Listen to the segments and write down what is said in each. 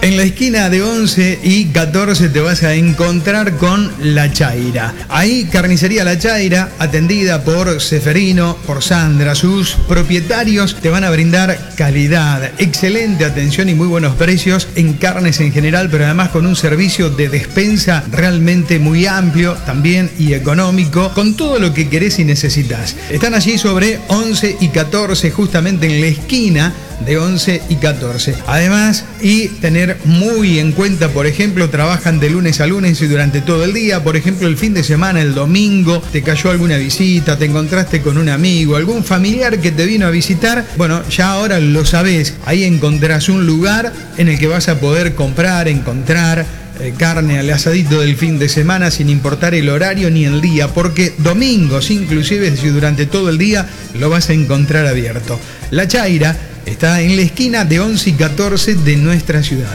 En la esquina de 11 y 14 te vas a encontrar con La Chaira. Ahí, Carnicería La Chaira, atendida por Seferino, por Sandra. Sus propietarios te van a brindar calidad, excelente atención y muy buenos precios en carnes en general, pero además con un servicio de despensa realmente muy amplio también y económico, con todo lo que querés y necesitas. Están allí sobre 11 y 14, justamente en la esquina de 11 y 14. Además, y tener muy en cuenta, por ejemplo, trabajan de lunes a lunes y durante todo el día. Por ejemplo, el fin de semana, el domingo, te cayó alguna visita, te encontraste con un amigo, algún familiar que te vino a visitar. Bueno, ya ahora lo sabés. Ahí encontrarás un lugar en el que vas a poder encontrar carne al asadito del fin de semana sin importar el horario ni el día, porque domingos inclusive durante todo el día lo vas a encontrar abierto. La Chaira está en la esquina de 11 y 14 de nuestra ciudad.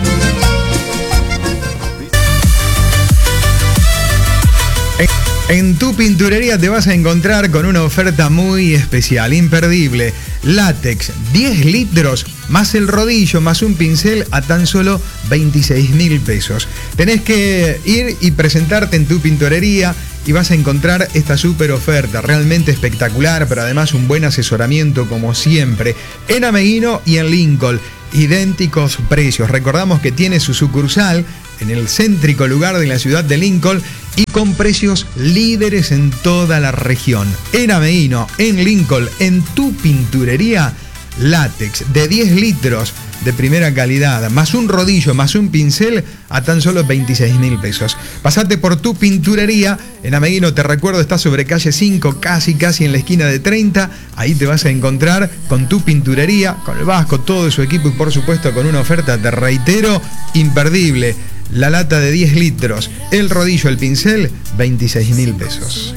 En tu pinturería te vas a encontrar con una oferta muy especial, imperdible. Látex, 10 litros, más el rodillo, más un pincel a tan solo 26.000 pesos. Tenés que ir y presentarte en tu pinturería y vas a encontrar esta súper oferta, realmente espectacular, pero además un buen asesoramiento como siempre. En Ameguino y en Lincoln, idénticos precios. Recordamos que tiene su sucursal en el céntrico lugar de la ciudad de Lincoln y con precios líderes en toda la región. En Ameguino, en Lincoln, en tu pinturería, látex de 10 litros de primera calidad, más un rodillo, más un pincel a tan solo 26.000 pesos. Pasate por tu pinturería. En Ameguino, te recuerdo, está sobre calle 5, casi en la esquina de 30. Ahí te vas a encontrar con tu pinturería, con el Vasco, todo su equipo y por supuesto con una oferta, te reitero, imperdible. La lata de 10 litros, el rodillo, el pincel, 26.000 pesos.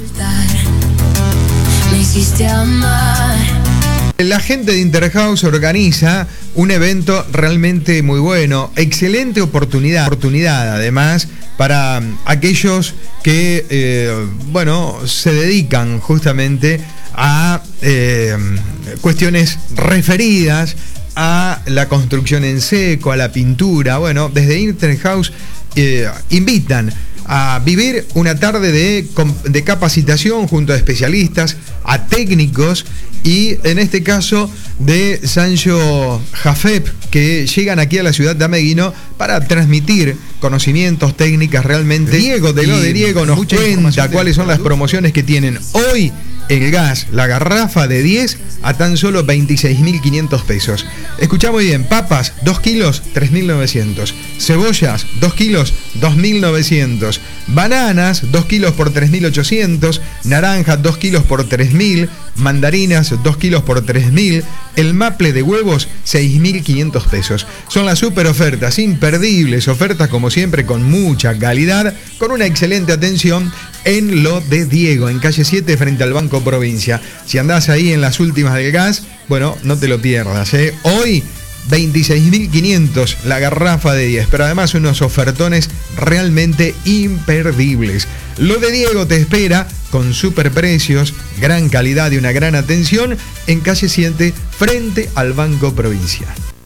Me hiciste amar. La gente de Interhouse organiza un evento realmente muy bueno, excelente oportunidad además para aquellos que se dedican justamente a cuestiones referidas a la construcción en seco, a la pintura. Bueno, desde Interhouse invitan a vivir una tarde de capacitación junto a especialistas, a técnicos y en este caso de Sancho Jafep, que llegan aquí a la ciudad de Ameguino para transmitir conocimientos, técnicas realmente. Diego nos cuenta cuáles son las promociones que tienen hoy. El gas, la garrafa de 10 a tan solo 26.500 pesos. Escuchá muy bien, papas, 2 kilos, 3.900. Cebollas, 2 kilos, 2.900. Bananas, 2 kilos por 3.800. Naranja, 2 kilos por 3.000. Mandarinas, 2 kilos por 3.000. El maple de huevos, 6.500 pesos. Son las super ofertas, imperdibles ofertas como siempre, con mucha calidad, con una excelente atención en lo de Diego, en calle 7 frente al Banco Provincia. Si andás ahí en las últimas del gas, bueno, no te lo pierdas, ¿eh? Hoy 26.500 la garrafa de 10, pero además unos ofertones realmente imperdibles. Lo de Diego te espera con super precios, gran calidad y una gran atención en calle 7 frente al Banco Provincia.